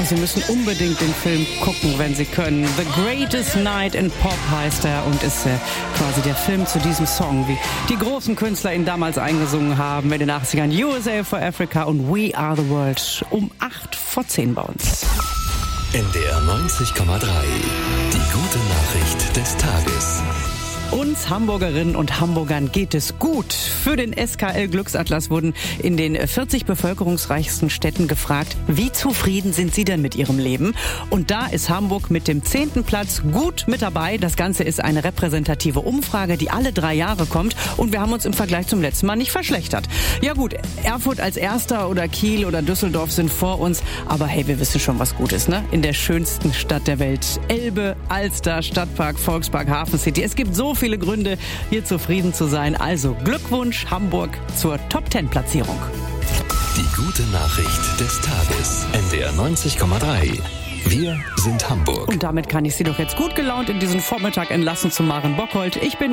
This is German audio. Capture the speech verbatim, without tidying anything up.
Sie müssen unbedingt den Film gucken, wenn Sie können. The Greatest Night in Pop heißt er und ist äh, quasi der Film zu diesem Song, wie die großen Künstler ihn damals eingesungen haben in den achtzigern. U S A for Africa und We Are the World um acht vor zehn bei uns. N D R neunzig Komma drei. Die gute Nachricht des Tages. Uns Hamburgerinnen und Hamburgern geht es gut. Für den S K L-Glücksatlas wurden in den vierzig bevölkerungsreichsten Städten gefragt, wie zufrieden sind sie denn mit ihrem Leben? Und da ist Hamburg mit dem zehnten Platz gut mit dabei. Das Ganze ist eine repräsentative Umfrage, die alle drei Jahre kommt. Und wir haben uns im Vergleich zum letzten Mal nicht verschlechtert. Ja gut, Erfurt als Erster oder Kiel oder Düsseldorf sind vor uns. Aber hey, wir wissen schon, was gut ist, ne? In der schönsten Stadt der Welt. Elbe, Alster, Stadtpark, Volkspark, Hafen City. Es gibt so viele Gründe, hier zufrieden zu sein. Also Glückwunsch Hamburg zur Top zehn Platzierung. Die gute Nachricht des Tages. N D R neunzig Komma drei. Wir sind Hamburg. Und damit kann ich Sie doch jetzt gut gelaunt in diesen Vormittag entlassen zu Maren Bockholt. Ich bin